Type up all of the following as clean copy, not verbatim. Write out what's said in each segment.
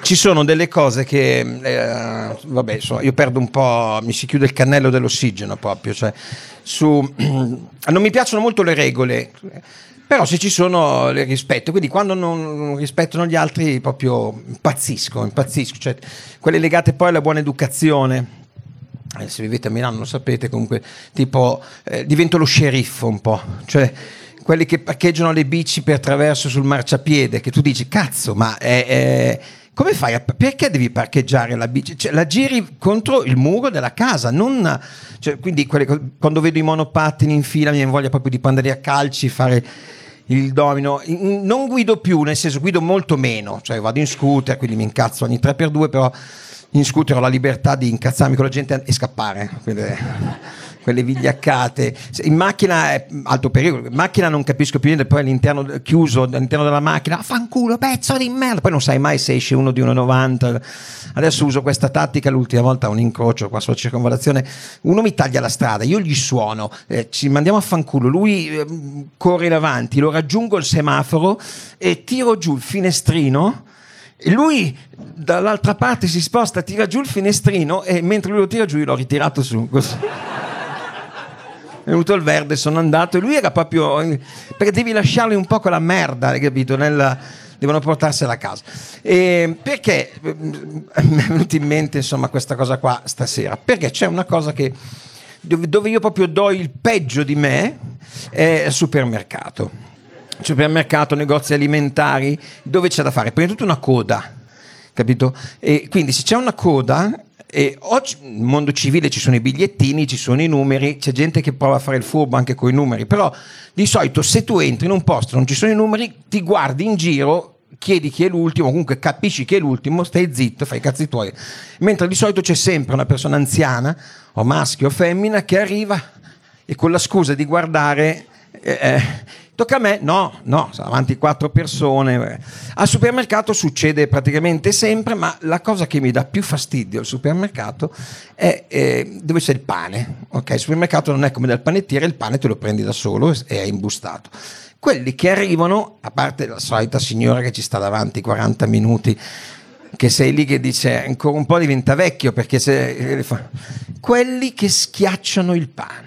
Ci sono delle cose che, vabbè, insomma, io perdo un po', mi si chiude il cannello dell'ossigeno proprio, cioè, non mi piacciono molto le regole, però se ci sono le rispetto, quindi quando non rispettano gli altri proprio impazzisco, cioè, quelle legate poi alla buona educazione. Se vivete a Milano lo sapete, comunque tipo divento lo sceriffo un po', cioè quelli che parcheggiano le bici per traverso sul marciapiede, che tu dici cazzo, ma come fai? Perché devi parcheggiare la bici? Cioè, la giri contro il muro della casa, non, cioè, quindi quando vedo i monopattini in fila mi viene voglia proprio di prenderli a calci, fare il domino. Non guido più, nel senso guido molto meno, cioè vado in scooter, quindi mi incazzo ogni 3x2, però in scooter ho la libertà di incazzarmi con la gente e scappare, quelle vigliaccate. In macchina è alto pericolo, in macchina non capisco più niente, poi all'interno chiuso all'interno della macchina, fanculo, pezzo di merda, poi non sai mai se esce uno di 1,90. Adesso uso questa tattica, l'ultima volta un incrocio qua sulla circonvallazione, uno mi taglia la strada, io gli suono, ci mandiamo a fanculo, lui corre in avanti, lo raggiungo il semaforo e tiro giù il finestrino. E lui dall'altra parte si sposta, tira giù il finestrino e mentre lui lo tira giù io l'ho ritirato su così. È venuto il verde, sono andato e lui era proprio, perché devi lasciarli un po' con la merda, hai capito? Devono portarsela a casa. E perché mi è venuta in mente insomma questa cosa qua stasera? Perché c'è una cosa dove io proprio do il peggio di me, è il supermercato, negozi alimentari, dove c'è da fare prima di tutto una coda, capito? E quindi se c'è una coda, e oggi nel mondo civile ci sono i bigliettini, ci sono i numeri, c'è gente che prova a fare il furbo anche con i numeri, però di solito se tu entri in un posto non ci sono i numeri, ti guardi in giro, chiedi chi è l'ultimo, comunque capisci chi è l'ultimo, stai zitto, fai i cazzi tuoi, mentre di solito c'è sempre una persona anziana o maschio o femmina che arriva e con la scusa di guardare tocca a me? No, sono avanti 4 persone. Al supermercato succede praticamente sempre, ma la cosa che mi dà più fastidio al supermercato è dove c'è il pane. Ok, il supermercato non è come dal panettiere, il pane te lo prendi da solo e è imbustato. Quelli che arrivano, a parte la solita signora che ci sta davanti 40 minuti, che sei lì che dice ancora un po' diventa vecchio, perché quelli che schiacciano il pane.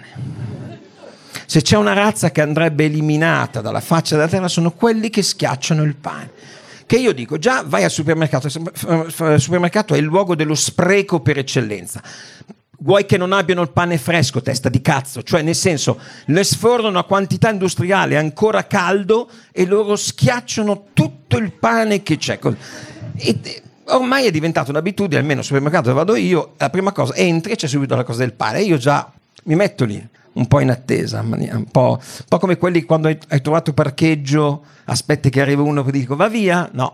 Se c'è una razza che andrebbe eliminata dalla faccia della terra sono quelli che schiacciano il pane. Che io dico, già vai al supermercato, il supermercato è il luogo dello spreco per eccellenza. Vuoi che non abbiano il pane fresco, testa di cazzo? Cioè, nel senso, le sfornano a quantità industriale ancora caldo e loro schiacciano tutto il pane che c'è. E ormai è diventata un'abitudine, almeno al supermercato dove vado io, la prima cosa, entri e c'è subito la cosa del pane. E io già mi metto lì, un po' in attesa, un po' come quelli quando hai trovato parcheggio, aspetti che arriva uno che dico va via, no,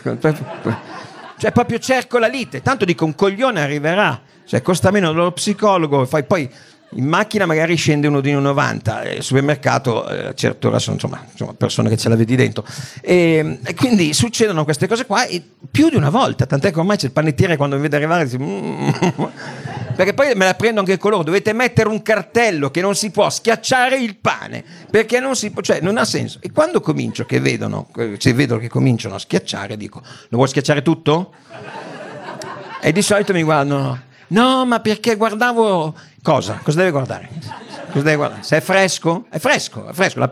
cioè proprio cerco la lite, tanto dico un coglione arriverà, cioè costa meno dello psicologo, poi in macchina magari scende uno di 1,90, al supermercato a certe ore sono insomma persone che ce la vedi dentro e quindi succedono queste cose qua e più di una volta, tant'è che ormai c'è il panettiere quando mi vede arrivare dice perché poi me la prendo anche con loro, dovete mettere un cartello che non si può schiacciare il pane perché non si può, cioè non ha senso. E quando comincio che vedono che cominciano a schiacciare dico lo vuoi schiacciare tutto? E di solito mi guardano no ma perché guardavo cosa deve guardare? Se è fresco? È fresco.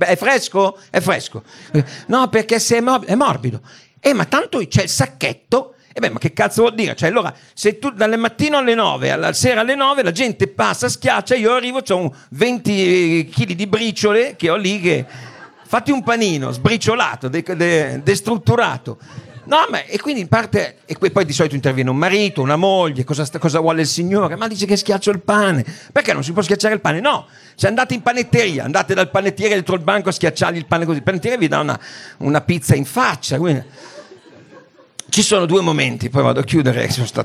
È fresco. No, perché se è morbido. Ma tanto c'è il sacchetto. Ma che cazzo vuol dire? Cioè, allora, se tu dalle mattino alle 9, alla sera alle 9, la gente passa, schiaccia, io arrivo, c'ho 20 kg di briciole che ho lì che... Fatti un panino, sbriciolato, destrutturato. No, ma e quindi in parte e poi di solito interviene un marito, una moglie, cosa vuole il signore? Ma dice che schiaccio il pane. Perché non si può schiacciare il pane? No, se andate in panetteria, andate dal panettiere dietro il banco a schiacciargli il pane così. Il panettiere vi dà una pizza in faccia. Quindi... Ci sono 2 momenti, poi vado a chiudere, sono stato